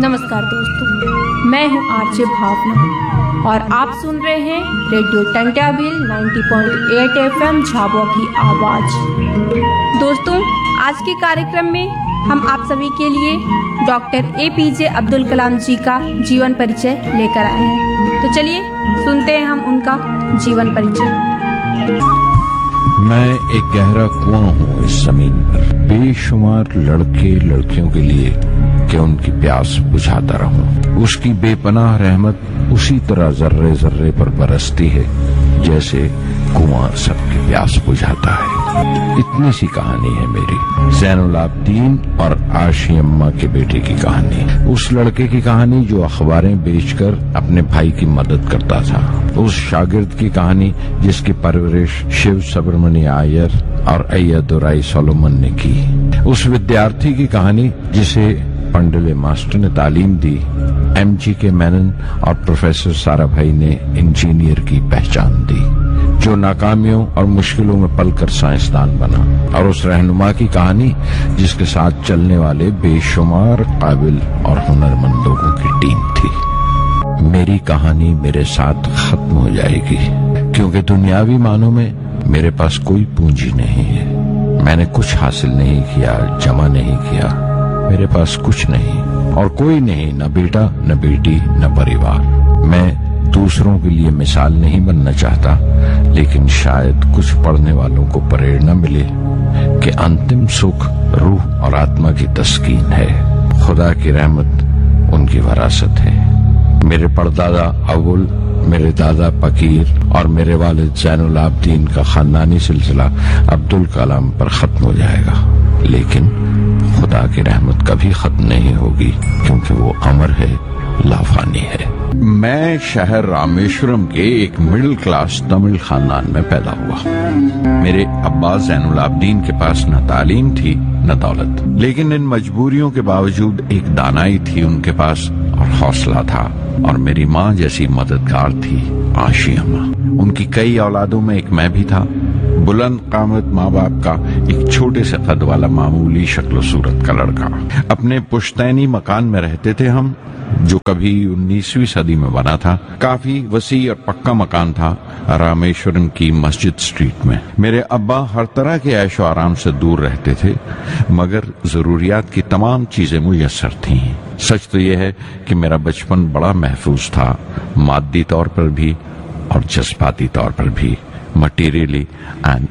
नमस्कार दोस्तों, मैं हूं आरजे भावना और आप सुन रहे हैं रेडियो टंट्याभिल 90.8 FM झाबुआ की आवाज। दोस्तों, आज के कार्यक्रम में हम आप सभी के लिए डॉक्टर APJ अब्दुल कलाम जी का जीवन परिचय लेकर आए हैं। तो चलिए सुनते हैं हम उनका जीवन परिचय। मैं एक गहरा कुआं हूँ इस जमीन पर, बेशुमार लड़के लड़कियों के लिए कि उनकी प्यास बुझाता रहूं। उसकी बेपनाह रहमत उसी तरह जर्रे जर्रे पर बरसती है जैसे कुआं सबकी प्यास बुझाता है। इतनी सी कहानी है मेरी, ज़ैनुल आबदीन और आशी अम्मा के बेटे की कहानी। उस लड़के की कहानी जो अखबारें बेचकर अपने भाई की मदद करता था। उस शागिर्द की कहानी जिसकी परवरिश शिव सुब्रमण्य अय्यर और अय्यदुराई सोलोमन ने की। उस विद्यार्थी की कहानी जिसे पंडले मास्टर ने तालीम दी, MGK मेनन और प्रोफेसर साराभाई ने इंजीनियर की पहचान दी, जो नाकामियों और मुश्किलों में पलकर साइंसदान बना। और उस रहनुमा की कहानी जिसके साथ चलने वाले बेशुमार काबिल और हुनरमंद लोगों की टीम थी। मेरी कहानी मेरे साथ खत्म हो जाएगी क्योंकि दुनियावी मानों में मेरे पास कोई पूंजी नहीं है। मैंने कुछ हासिल नहीं किया, जमा नहीं किया। मेरे पास कुछ नहीं और कोई नहीं, न बेटा न बेटी न परिवार। मैं दूसरों के लिए मिसाल नहीं बनना चाहता, लेकिन शायद कुछ पढ़ने वालों को प्रेरणा मिले कि अंतिम सुख रूह और आत्मा की तस्कीन है। खुदा की रहमत उनकी विरासत है। मेरे परदादा अव्वल, मेरे दादा फकीर और मेरे वालिद ज़ैनुल आबदीन का खानदानी सिलसिला अब्दुल कलाम पर खत्म हो जाएगा, लेकिन खुदा की रहमत कभी खत्म नहीं होगी क्योंकि वो अमर है, लाफानी है। मैं शहर रामेश्वरम के एक मिडिल क्लास तमिल खानदान में पैदा हुआ। मेरे अब्बा ज़ैनुल आबदीन के पास न तालीम थी न दौलत, लेकिन इन मजबूरियों के बावजूद एक दानाई थी उनके पास और हौसला था। और मेरी माँ जैसी मददगार थी आशी अम्मा। उनकी कई औलादों में एक मैं भी था। बुलंद कामत माँ बाप का एक छोटे से कद वाला मामूली शक्ल सूरत का लड़का। अपने पुश्तैनी मकान में रहते थे हम, जो कभी 19वीं सदी में बना था। काफी वसी और पक्का मकान था रामेश्वरम की मस्जिद स्ट्रीट में। मेरे अब्बा हर तरह के ऐशो आराम से दूर रहते थे, मगर जरूरियात की तमाम चीजें मुयस्सर थीं। सच तो यह है कि मेरा बचपन बड़ा महफूज था, मादी तौर पर भी और जज्बाती तौर पर भी, मटीरियली एंड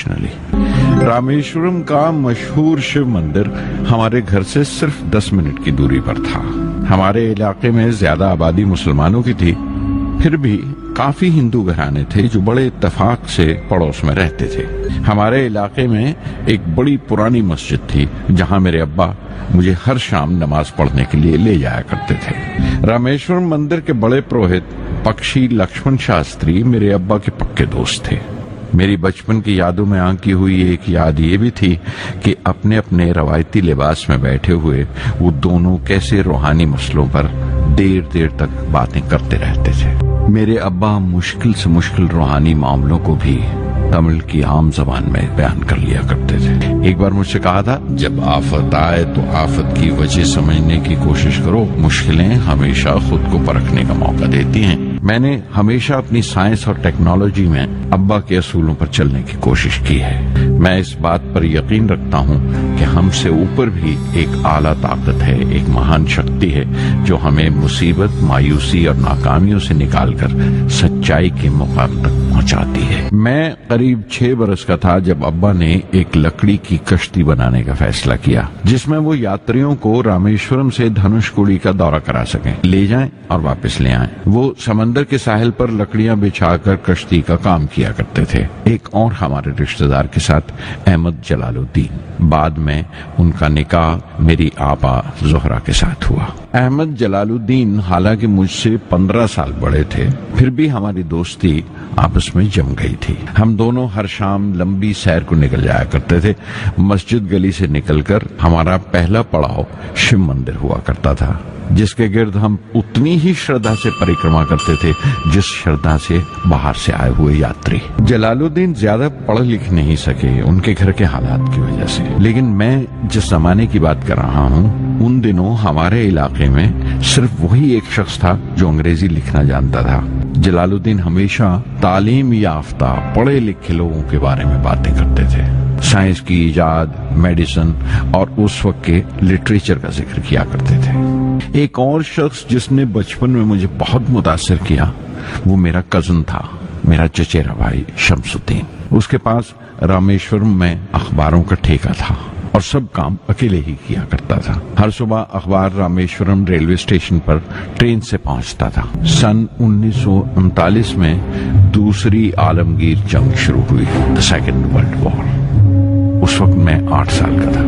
इमोशनली। रामेश्वरम का मशहूर शिव मंदिर हमारे घर से सिर्फ 10 मिनट की दूरी पर था। हमारे इलाके में ज्यादा आबादी मुसलमानों की थी, फिर भी काफी हिंदू घराने थे जो बड़े इत्तेफाक से पड़ोस में रहते थे। हमारे इलाके में एक बड़ी पुरानी मस्जिद थी जहां मेरे अब्बा मुझे हर शाम नमाज पढ़ने के लिए ले जाया करते थे। रामेश्वरम मंदिर के बड़े पुरोहित पक्षी लक्ष्मण शास्त्री मेरे अब्बा के पक्के दोस्त थे। मेरी बचपन की यादों में आंकी हुई एक याद ये भी थी कि अपने अपने रवायती लिबास में बैठे हुए वो दोनों कैसे रूहानी मसलों पर देर देर तक बातें करते रहते थे। मेरे अब्बा मुश्किल से मुश्किल रूहानी मामलों को भी तमिल की आम जबान में बयान कर लिया करते थे। एक बार मुझसे कहा था, जब आफत आए तो आफत की वजह समझने की कोशिश करो, मुश्किलें हमेशा खुद को परखने का मौका देती हैं। मैंने हमेशा अपनी साइंस और टेक्नोलॉजी में अब्बा के असूलों पर चलने की कोशिश की है। मैं इस बात पर यकीन रखता हूँ कि हमसे ऊपर भी एक आला ताकत है, एक महान शक्ति है जो हमें मुसीबत, मायूसी और नाकामियों से निकालकर सच्चाई के मुकाम तक पहुँचाती है। मैं करीब 6 बरस का था जब अब्बा ने एक लकड़ी की कश्ती बनाने का फैसला किया, जिसमें वो यात्रियों को रामेश्वरम से धनुषकोडी का दौरा करा सकें, ले जाएं और वापस ले आएं। वो समंदर के साहिल पर लकड़ियां बिछाकर कश्ती का काम किया करते थे। एक और हमारे रिश्तेदार के साथ, अहमद जलालुद्दीन। बाद में उनका निकाह मेरी आपा जोहरा के साथ हुआ। अहमद जलालुद्दीन हालांकि मुझसे 15 साल बड़े थे, फिर भी हमारी दोस्ती आपस में जम गई थी। हम दोनों हर शाम लंबी सैर को निकल जाया करते थे। मस्जिद गली से निकलकर हमारा पहला पड़ाव शिव मंदिर हुआ करता था, जिसके गिर्द हम उतनी ही श्रद्धा से परिक्रमा करते थे जिस श्रद्धा से बाहर से आए हुए यात्री। जलालुद्दीन ज्यादा पढ़ लिख नहीं सके उनके घर के हालात की वजह से। लेकिन मैं जिस जमाने की बात कर रहा हूँ, उन दिनों हमारे इलाके में सिर्फ वही एक शख्स था जो अंग्रेजी लिखना जानता था। जलालुद्दीन हमेशा तालीम याफ्ता पढ़े लिखे लोगों के बारे में बातें करते थे, साइंस की इजाद, मेडिसिन और उस वक्त के लिटरेचर का जिक्र किया करते थे। एक और शख्स जिसने बचपन में मुझे बहुत मुतासिर किया वो मेरा कजन था, मेरा चचेरा भाई शमसुद्दीन। उसके पास रामेश्वरम में अखबारों का ठेका था और सब काम अकेले ही किया करता था। हर सुबह अखबार रामेश्वरम रेलवे स्टेशन पर ट्रेन से पहुंचता था। सन 1939 में दूसरी आलमगीर जंग शुरू हुई, द सेकेंड वर्ल्ड वॉर। उस वक्त मैं 8 साल का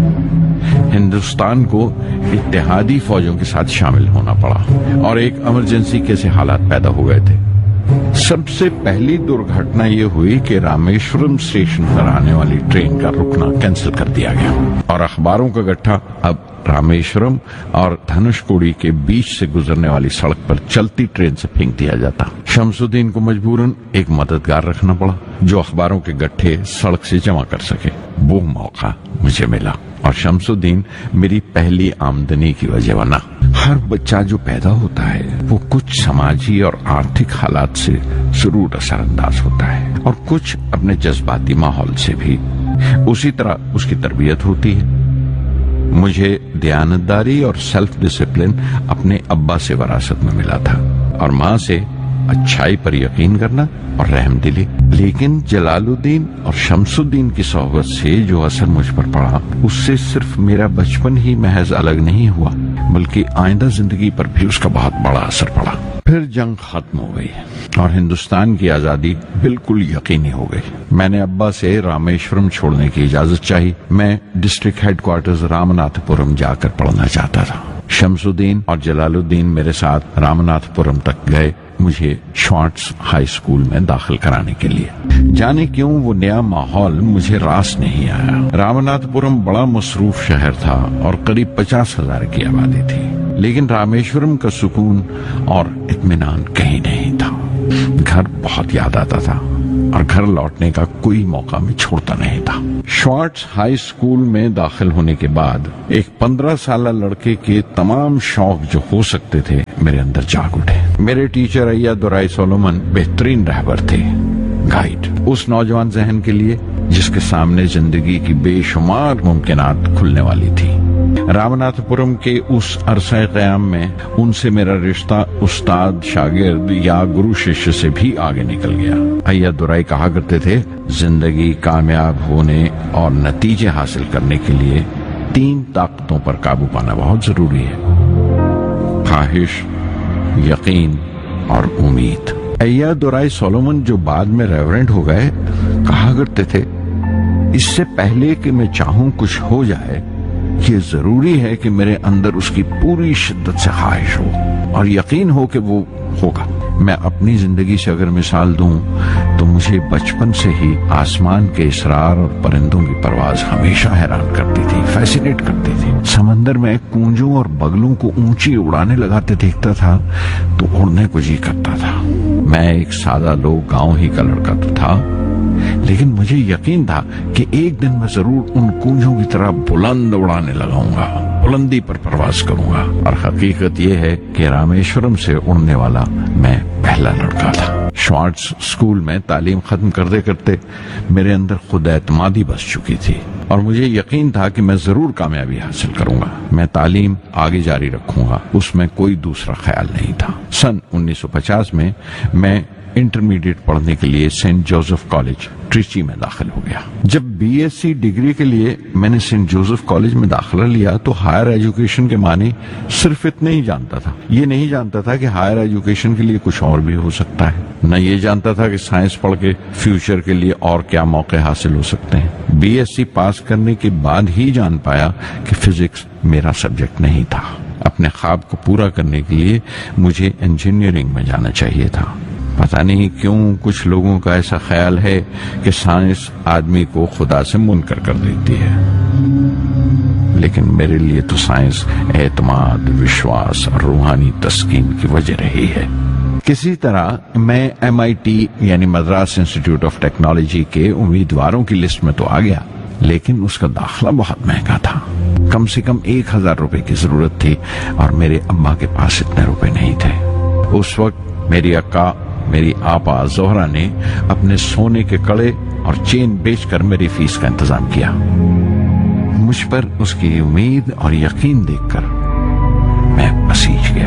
था। हिंदुस्तान को इत्तेहादी फौजों के साथ शामिल होना पड़ा और एक इमरजेंसी के हालात पैदा हो गए थे। सबसे पहली दुर्घटना ये हुई कि रामेश्वरम स्टेशन पर आने वाली ट्रेन का रुकना कैंसिल कर दिया गया और अखबारों का गट्ठा अब रामेश्वरम और धनुषकोडी के बीच से गुजरने वाली सड़क पर चलती ट्रेन से फेंक दिया जाता। शमसुद्दीन को मजबूरन एक मददगार रखना पड़ा जो अखबारों के गट्ठे सड़क से जमा कर सके। वो मौका मुझे मिला और शमसुद्दीन मेरी पहली आमदनी की वजह बना। हर बच्चा जो पैदा होता है वो कुछ समाजी और आर्थिक हालात से जरूर असरअंदाज होता है और कुछ अपने जज्बाती माहौल से भी। उसी तरह उसकी तरबियत होती है। मुझे दयानतदारी और सेल्फ डिसिप्लिन अपने अब्बा से विरासत में मिला था और माँ से अच्छाई पर यकीन करना और रहमदिली। लेकिन जलालुद्दीन और शमसुद्दीन की सोहबत से जो असर मुझ पर पड़ा, उससे सिर्फ मेरा बचपन ही महज अलग नहीं हुआ बल्कि आइंदा जिंदगी पर भी उसका बहुत बड़ा असर पड़ा। फिर जंग खत्म हो गई और हिंदुस्तान की आजादी बिल्कुल यकीनी हो गई। मैंने अब्बा से रामेश्वरम छोड़ने की इजाजत चाही। मैं डिस्ट्रिक्ट हेडक्वार्टर्स रामनाथपुरम जाकर पढ़ना चाहता था। शमसुद्दीन और जलालुद्दीन मेरे साथ रामनाथपुरम तक गए मुझे श्वार्ट्स हाई स्कूल में दाखिल कराने के लिए। जाने क्यों वो नया माहौल मुझे रास नहीं आया। रामनाथपुरम बड़ा मसरूफ शहर था और करीब 50,000 की आबादी थी, लेकिन रामेश्वरम का सुकून और इत्मीनान कहीं नहीं था। घर बहुत याद आता था और घर लौटने का कोई मौका मैं छोड़ता नहीं था। श्वार्ट्स हाई स्कूल में दाखिल होने के बाद एक 15 साल लड़के के तमाम शौक जो हो सकते थे मेरे अंदर जाग उठे। मेरे टीचर अय्या दुराई सोलोमन बेहतरीन रहबर थे, गाइड उस नौजवान जहन के लिए जिसके सामने जिंदगी की बेशुमार मुमकिनात खुलने वाली थी। रामनाथपुरम के उस अरसा क़याम में उनसे मेरा रिश्ता उस्ताद शागिर्द या गुरु शिष्य से भी आगे निकल गया। अय्या दुराई कहा करते थे, जिंदगी कामयाब होने और नतीजे हासिल करने के लिए 3 ताकतों पर काबू पाना बहुत जरूरी है: ख्वाहिश, यकीन और उम्मीद। अय्या दुराई सोलोमन जो बाद में रेवरेंड हो गए, कहा करते थे, इससे पहले कि मैं चाहूं कुछ हो जाए, ये जरूरी है कि मेरे अंदर उसकी पूरी शिद्दत से ख्वाहिश हो और यकीन हो कि वो होगा। मैं अपनी जिंदगी से अगर मिसाल दूं तो मुझे बचपन से ही आसमान के इसरार और परिंदों की परवाज हमेशा हैरान करती थी, फैसिनेट करती थी। समंदर में कूंजों और बगलों को ऊंची उड़ाने लगाते देखता था तो उड़ने को जी करता था। मैं एक सादा लोग गांव ही का लड़का तो था, लेकिन मुझे यकीन था कि एक दिन मैं जरूर उन कूंजों की तरह बुलंद उड़ाने लगाऊंगा, बुलंदी पर प्रवास करूंगा। और हकीकत यह है कि रामेश्वरम से उड़ने वाला मैं पहला लड़का था। श्वार्ट्स स्कूल में तालीम खत्म करते करते मेरे अंदर खुद एतमादी बस चुकी थी और मुझे यकीन था कि मैं जरूर कामयाबी हासिल करूंगा। मैं तालीम आगे जारी रखूंगा, उसमें कोई दूसरा ख्याल नहीं था। सन 1950 में मैं इंटरमीडिएट पढ़ने के लिए सेंट जोसेफ कॉलेज ट्रिची में दाखिल हो गया। जब बीएससी डिग्री के लिए मैंने सेंट जोसेफ कॉलेज में दाखिला लिया तो हायर एजुकेशन के मानी सिर्फ इतने ही जानता था। ये नहीं जानता था कि हायर एजुकेशन के लिए कुछ और भी हो सकता है, न ये जानता था कि साइंस पढ़ के फ्यूचर के लिए और क्या मौके हासिल हो सकते हैं। बीएससी पास करने के बाद ही जान पाया कि फिजिक्स मेरा सब्जेक्ट नहीं था। अपने ख्वाब को पूरा करने के लिए मुझे इंजीनियरिंग में जाना चाहिए था। पता नहीं क्यों कुछ लोगों का ऐसा ख्याल है कि साइंस आदमी को खुदा से मुनकर कर देती है, लेकिन मेरे लिए तो साइंस एतमाद, विश्वास और रूहानी तस्कीन की वजह रही है। किसी तरह मैं MIT यानी मद्रास इंस्टीट्यूट ऑफ टेक्नोलॉजी के उम्मीदवारों की लिस्ट में तो आ गया, लेकिन उसका दाखिला बहुत महंगा था। कम से कम 1000 रुपए की जरूरत थी और मेरे अम्मा के पास इतने रुपए नहीं थे। उस वक्त मेरी अक्का, मेरी आपा जोहरा ने अपने सोने के कड़े और चेन बेचकर मेरी फीस का इंतजाम किया। मुझ पर उसकी उम्मीद और यकीन देखकर मैं पसीज गया।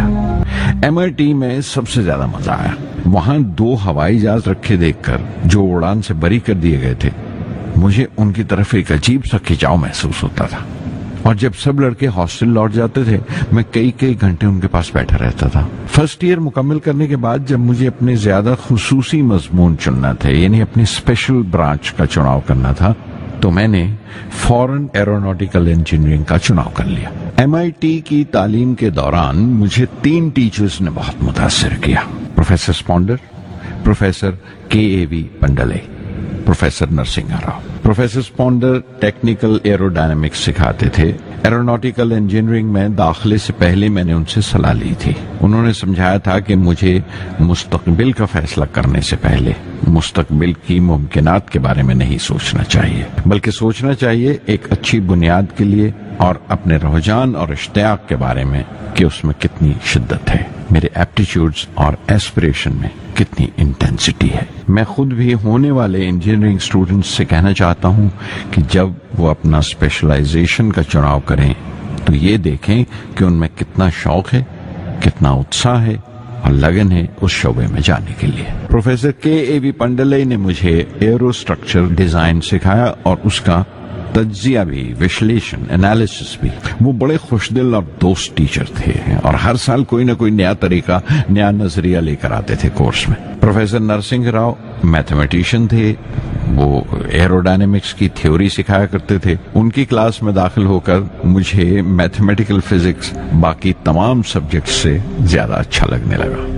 MIT में सबसे ज्यादा मजा आया। वहां 2 हवाई जहाज रखे देखकर जो उड़ान से बरी कर दिए गए थे, मुझे उनकी तरफ एक अजीब सा खिंचाव महसूस होता था। और जब सब लड़के हॉस्टल लौट जाते थे, मैं कई घंटे उनके पास बैठा रहता था। फर्स्ट ईयर मुकम्मल करने के बाद जब मुझे अपने ज्यादा खुसूसी मजमून चुनना थे, यानी अपनी स्पेशल ब्रांच का चुनाव करना था, तो मैंने फॉरेन एरोनॉटिकल इंजीनियरिंग का चुनाव कर लिया। MIT की तालीम के दौरान मुझे 3 टीचर्स ने बहुत मुतासिर किया। Professor स्पॉन्डर, professor KAV पंडले, professor Narasimha Rao. Professor स्पॉन्डर technical aerodynamics सिखाते थे। एरोनॉटिकल इंजीनियरिंग में दाखिले से पहले मैंने उनसे सलाह ली थी। उन्होंने समझाया था कि मुझे मुस्तकबिल का फैसला करने से पहले मुस्तकबिल की मुमकिनात के बारे में नहीं सोचना चाहिए, बल्कि सोचना चाहिए एक अच्छी बुनियाद के लिए और अपने रुझान और इश्तियाक के बारे में कि उसमें कितनी शिद्दत है, मेरे एप्टीट्यूड्स और एस्पिरेशन में कितनी इंटेंसिटी है। मैं खुद भी होने वाले इंजीनियरिंग स्टूडेंट्स से कहना चाहता हूं कि जब वो अपना स्पेशलाइजेशन का चुनाव करें तो ये देखें कि उनमें कितना शौक है, कितना उत्साह है और लगन है उस शोबे में जाने के लिए। प्रोफेसर KAV पंडले ने मुझे एरो स्ट्रक्चर डिजाइन सिखाया और उसका तज्जिया भी, विश्लेषण, एनालिसिस भी। वो बड़े खुशदिल और दोस्त टीचर थे और हर साल कोई ना कोई नया तरीका, नया नजरिया लेकर आते थे कोर्स में। प्रोफेसर नरसिंह राव मैथमेटिशियन थे। वो एरोडायनेमिक्स की थ्योरी सिखाया करते थे। उनकी क्लास में दाखिल होकर मुझे मैथमेटिकल फिजिक्स बाकी तमाम सब्जेक्ट से ज्यादा अच्छा लगने लगा।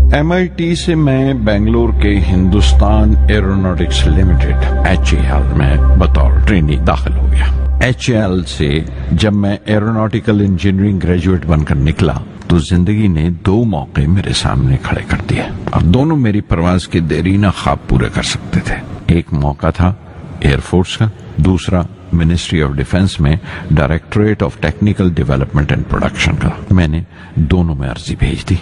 MIT से मैं बेंगलोर के हिंदुस्तान एरोनॉटिक्स लिमिटेड HAL में बतौर ट्रेनी दाखिल हो गया। HAL से जब मैं एरोनॉटिकल इंजीनियरिंग ग्रेजुएट बनकर निकला तो जिंदगी ने 2 मौके मेरे सामने खड़े कर दिए और दोनों मेरी परवाज के देरीना ख्वाब पूरे कर सकते थे। एक मौका था एयरफोर्स का, दूसरा मिनिस्ट्री ऑफ डिफेंस में directorate of technical development and production का। मैंने दोनों में अर्जी भेज दी।